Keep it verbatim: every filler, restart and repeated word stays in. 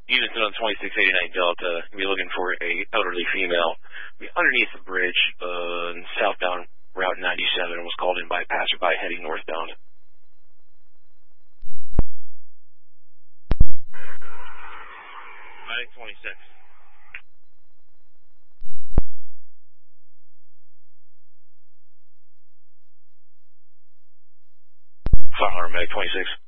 Units on twenty-six eighty-nine Delta, be looking for a elderly female underneath the bridge, uh, southbound Route ninety-seven, was called in by a passerby heading northbound. Medic twenty-six. Fire Medic twenty-six.